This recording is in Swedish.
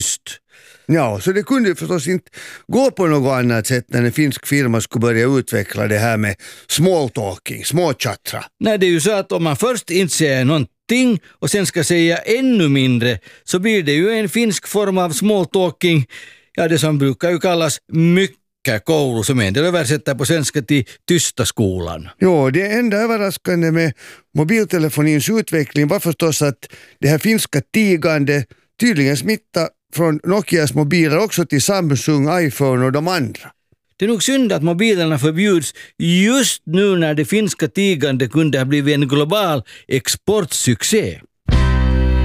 Ja, så det kunde ju förstås inte gå på något annat sätt när en finsk firma skulle börja utveckla det här med smalltalking, småchattra. Nej, det är ju så att om man först inte säger någonting och sen ska säga ännu mindre så blir det ju en finsk form av smalltalking, ja det som brukar ju kallas mykkäkoulu, som en del översätter på svenska till tysta skolan. Jo, det enda överraskande med mobiltelefonins utveckling var förstås att det här finska tigande tydligen smittar från Nokias mobiler också till Samsung, iPhone och de andra. Det är nog synd att mobilerna förbjuds just nu när det finska tigande kunde ha blivit en global exportsuccé.